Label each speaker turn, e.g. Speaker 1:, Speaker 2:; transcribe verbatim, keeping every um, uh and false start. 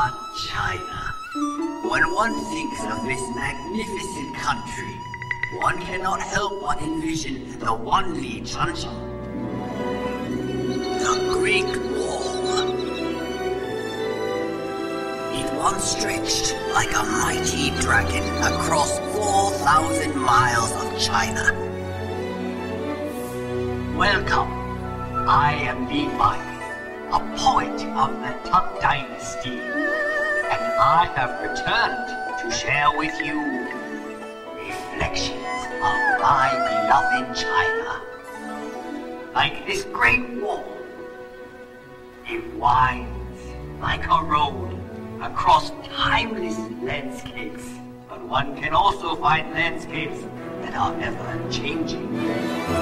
Speaker 1: Ah, China. When one thinks of this magnificent country, one cannot help but envision the Wanli Changcheng. The Great Wall. It once stretched like a mighty dragon across four thousand miles of China. Welcome. I am Li Bai, a poet of the Tang Dynasty, and I have returned to share with you reflections of my beloved China. Like this great wall, it winds like a road across timeless landscapes, but one can also find landscapes that are ever changing.